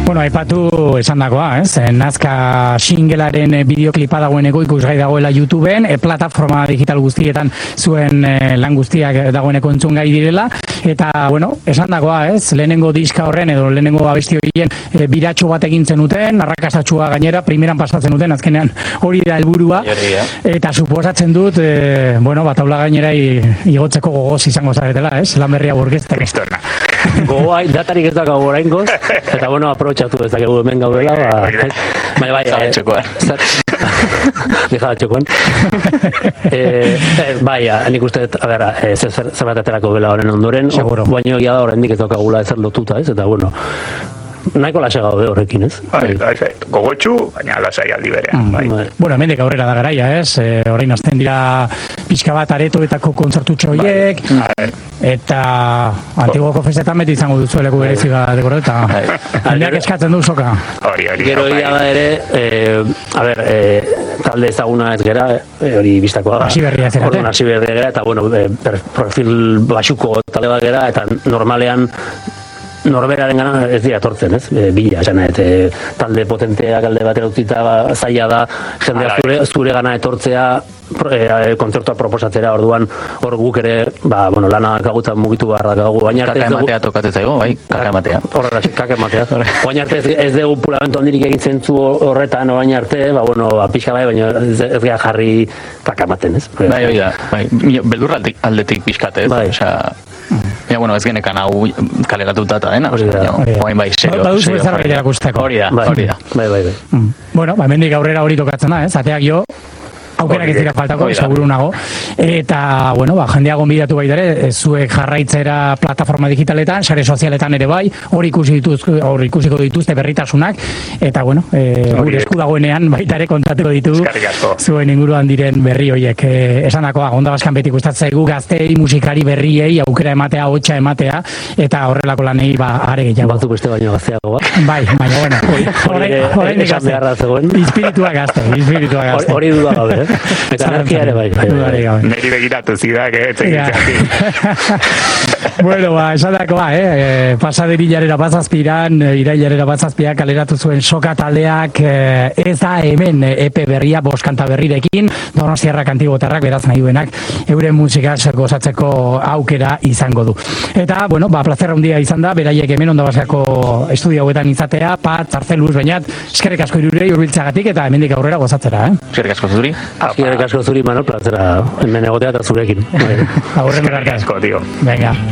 Bueno, aipatu esandakoa, Nazka singlearen bideoklipa dagoeneko ikusgai dagoela YouTubeen, plataforma digital guztietan zuen lan guztiak dagoeneko entzungai direla, eta, bueno, esandakoa, lehenengo diska horren edo lehenengo abesti horien biratxo bat egin zenuten, arrakastatsua gainera, primeran pasatzen duten, azkenean hori da helburua, eta suposatzen dut, taula gainera igotzeko gogoz izango zaretela, lan berria burgezten. Kristona. Gogoa, datarik ez dakago oraingoz, eta aprobetxatu ezakegu hemen gaudela, bai, Deja txokoan. Bai, nik uste, zer bat aterako gela horren ondoren, baina egia da horrendik ez daukagula ezer lotuta, eta bueno, nahiko lasa gaude horrekin, ez? Bai, gogotxu, baina lasai aldi berean, bai. Bueno, hemendik aurrera da garaia, orain azten dira pixka bat aretoetako kontzertutxo horiek, eta Antiguoko festetan beti izango duzueleko berezi bat dekoro, eta handiak eskatzen du soka. Gero egia da ere, talde ezaguna ez gera, hori biztakoa. Hasi berria ez erate. Hasi berria gera, eta bueno, profil basuko talde bat gera, eta normalean norberaren gana ez dira tortzen, ez? Bila, esan talde potenteak alde batera utzita zaila da, jendea zure gana etortzea, kontzertua proposatzera, orduan hor guk ere, lana kagutzen mugitu behar dakagu. Kaka ematea tokatzen zaigo, bai, kaka ematea. Horrela, kaka ematea. Baina arte ez dugu pulamentu handirik egin zentzu horretan, orain arte, pixka bai, baina ez gara jarri kaka ematen, ez? Bai, beldur aldetik pixkate, ez? Baina, ez genekan hau kaleratuta eta dena. Oain bai, serio. Baduzu bezala bidea guzteko. Hori da. Bai. Bueno, hemendik aurrera hori tokatzen da, ateak jo, aukerak ez dira faltako, seguru nago. Eta, jendea gonbidatu baita ere, zuek jarraitzera plataforma digitaletan, sare sozialetan ere bai, hor ikusiko dituzte berritasunak, eta, gure esku dagoenean baita ere kontatuko ditu zuen inguruan diren berri horiek. Esanakoa, Onda Baskan beti gustatzen zaigu gaztei, musikari berriei, aukera ematea, hotxa ematea, eta horrelako lanei are gehiago. Batzuk beste baino gazteago ba? Bai, baina, horrein Espiritua gazte. Hori duda gabe, eta energia ere bai. Neri begiratu zidak, Bueno, esadakoa, pasaderillarera bazazpiran, irailarera bazazpiak kaleratu zuen soka taldeak, ez da hemen EP berria, boskanta berrirekin, Donostiarrak Antibotarrak, beraz nahi duenak, euren musikaz gozatzeko aukera izango du. Eta, plazer handia izan da, beraiek hemen Onda Baskako estudio hauetan izatea, Pat, Zarzeluz, bainat, eskerrik asko irurei urbiltzagatik, eta hemendik aurrera gozatzera, Eskerrik asko zuri. Eskerrik asko zuri, Manol, plazera, hemen egotea eta zurekin. Aurren berarte. Asko, tio. Venga.